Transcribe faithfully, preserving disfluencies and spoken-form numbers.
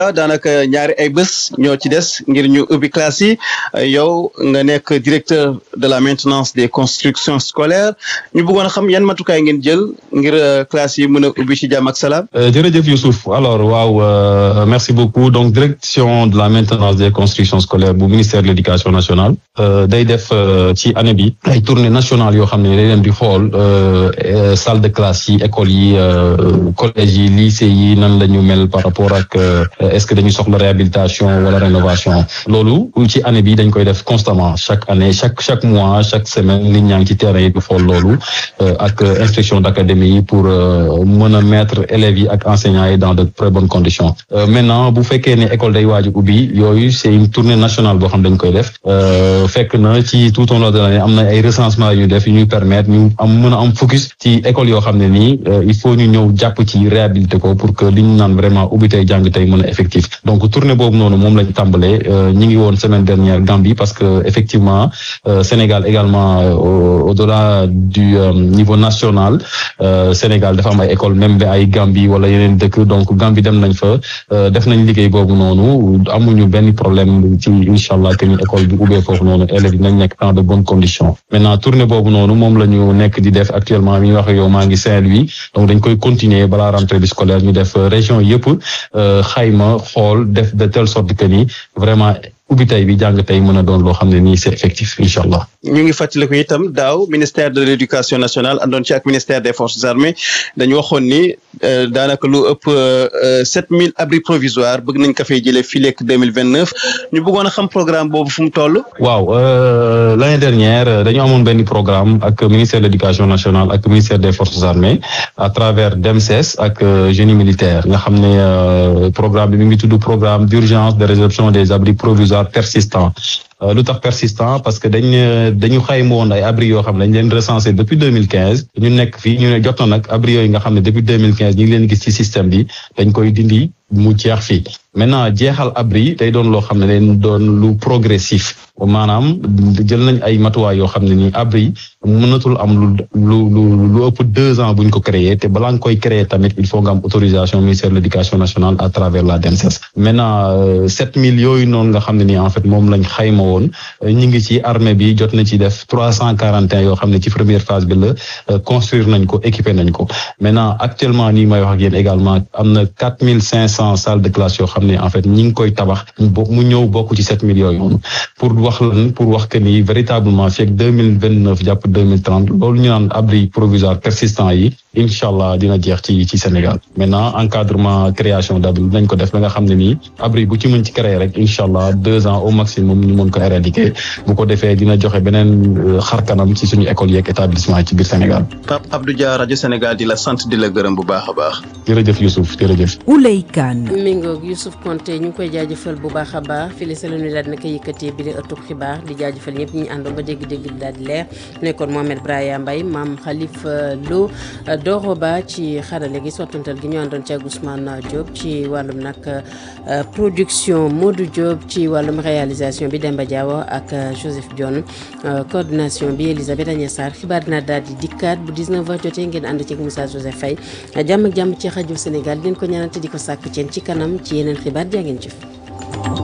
daanaka ñaari ay bés ñoo ci des ngir ñu ubbi classe yi yow nga nekk directeur de la maintenance des constructions scolaires ñu bëggoon a xam yan matukaay ngeen jël ngir classe yi mën a ubbi ci jàmm ak salaam. jërëjëf Youssouf alors waaw merci beaucoup donc direction de la maintenance des constructions scolaires bu ministère de l'éducation nationale day def ci année bi ay tournées nationales yoo xam ne day dem di xool salle de classe yi école yi collège yi lycée yi nan la ñu mel par rapport ak est-ce que dañuy soxla réhabilitation wala rénovation loolu ci année bi dañ koy def constamment chaque année chaque chaque mois chaque semaine nit ñaa ngi ci terrain yi di xool loolu ak inspection d'académie yi pour mën a mettre élèves yi ak enseignants yi dans de très bonnes conditions maintenant bu fekkee ne école day waaj a ubbi yooyu c'est une tournée nationale boo xam dañ koy def fekk na ci tout au long de l'année am na ay recensement yu ñu def yu ñuy permettre ñu am mën a am focus ci école yoo xam ne nii il faut ñu ñëw jàpp ci réhabiliter ko pour que li ñu naan vraiment ubbi tey jàng tey mën a effectif donc tournée boobu noonu moom lañ tàmbalee ñi ngi woon semaine dernière Gambie parce que effectivement Sénégal également au-delà du niveau national Sénégal dafa am ay école même ba ay Gambie wala yeneen dëkk donc Gambie dem nañ fa def nañ liggéey boobu noonu amuñu benn problème ci incha allah que ni école bi ubbee foofu noonu élèves yi nañ nekk dans de bonnes conditions maintenant tournée boobu noonu moom la ñu nekk di def actuellement mi wax yow maa ngi Saint-Louis donc dañ koy continuer balaa rentrée bi scolaire ñu def région yëpp xayma xool def de telle sorte que ni vraiment ubbi tey bi jàng tey mën a doon loo xam ne nii c'est effectif incha allah. ñu ngi fàttaliku itam daaw ministère de l'éducation nationale àndoon ci ak ministère des forces armées dañu waxoon ni daanaka lu ëpp sept mille abris provisoires bëgg nañ ko fay jëlee fii lekk deux mille vingt neuf ñu bëggoon a xam programme boobu fu mu toll. waaw l'année dernière dañu amoon benn programme ak ministère de l'éducation nationale ak ministère des forces armées à travers D E M S E S ak génie militaire nga xam ne programme bi mi ngi tudd programme d'urgence de résorption des abris provisoires persistant lu tax persistant parce que dañ dañu xayma woon ay abris yoo xam ne dañ leen recensé depuis deux mille quinze ñu nekk fii ñu ne jot na nag abris yooyu nga xam ne depuis deux mille quinze ñu ngi leen gis ci système bi dañ koy dindi mu jeex fii maintenant jeexal abri day doon loo xam ne day doon lu progressif maanaam jël nañ ay matuwaay yoo xam ne nii abri mënatul am lu lu lu lu ëpp deux ans buñ ko créer te balaa nga koy créer tamit il faut nga am autorisation ministère de l'éducation nationale à travers la D E M S E S maintenant sept mille yooyu noonu nga xam ne nii en fait moom lañ xayma woon ñu ngi ci armée bi jot na ci def trois cent quarante et un yoo xam ne ci première phase bi la construire nañ ko équiper nañ ko maintenant actuellement nii may wax ak yéen également am na quatre mille cinq cents salles de classe yoo xam ne en fait ñi ngi koy tabax mu ñëw bokk ci sept mille yooyu noonu pour wax lan pour wax que ni véritablement fii ak deux mille vingt neuf jàpp deux mille trente loolu ñu naan abri provisoire persistant yi incha allah dina jeex ci ci Sénégal maintenant encadrement création d'abri nañ ko def ba nga xam ne nii abri bu ci mën ci créer rek incha allah deux ans au maximum ñu mën ko éradiquer bu ko defee dina joxe beneen xar kanam ci suñu école yeeg établissement yi ci biir Sénégal. Pape Abdou Dia rajo Sénégal di la sant di la gërëm bu baax a baax. jërëjëf Youssouf jërëjëf. Ouleye Kane. mi ngoog Youssouf Konté ñu ngi koy jaajëfal bu baax a baax fii la sa la ñu daal di naka yëkkatee bi di ëttub xibaar di jaajëfal ñëpp ñi àndoon ba dégg-dégg bi daal di leer nekkoon Mohamed Braya Mbaye Mame Khalifa Lo Doro Ba ci xarale gi sottantal gi ñu àndoon ci ak Ousmane Diop ci wàllum nag production Modou Diop ci wàllum réalisation bi Demba Diawo ak Joseph Dione coordination bi Elisabeth Agnès Sarr xibaar dina daal di dikkaat bu dix-neuf heures jotee ngeen ànd ci Moussa Joseph Faye jàmm ak jàmm ci rajo Sénégal di leen ko ñaanal te di ko sàkk ci ci kanam ci yeneen xibaar jaa ngeen jëf.